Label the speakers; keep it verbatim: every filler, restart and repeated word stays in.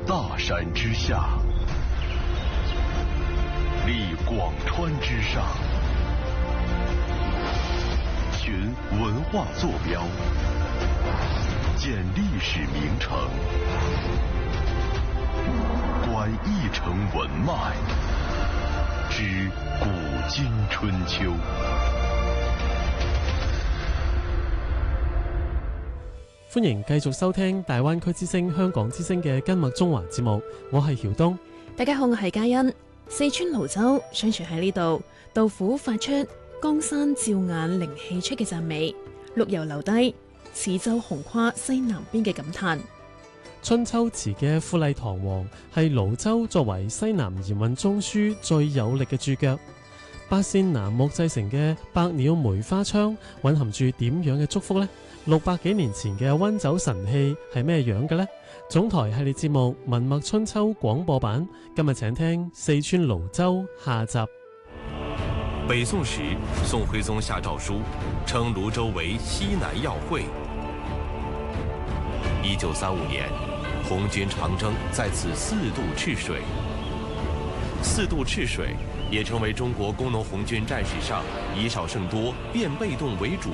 Speaker 1: 大山之下，立广川之上，寻文化坐标，鉴历史名城，观一城文脉，知古今春秋。
Speaker 2: 歡迎繼續收聽大灣區之聲香港之聲嘅根脈中華節目，我係曉東。
Speaker 3: 大家好，我係嘉欣。四川瀘州相傳喺呢度，杜甫發出江山照眼靈氣出嘅讚美，陸游留低此洲雄跨西南邊嘅感嘆。
Speaker 2: 春秋詞嘅富麗堂皇，係瀘州作為西南鹽運中樞最有力嘅駐腳。八線楠木製成嘅百鳥梅花窗，蘊含住點樣嘅祝福呢？六百幾年前嘅溫酒神器係咩樣嘅呢？總台系列節目《文脈春秋》廣播版，今日請聽四川瀘州下集。
Speaker 4: 北宋時，宋徽宗下詔書，稱瀘州為西南要會。一九三五年，紅軍長征在此四渡赤水。四渡赤水也成為中國工農紅軍戰史上以少勝多、變被動為主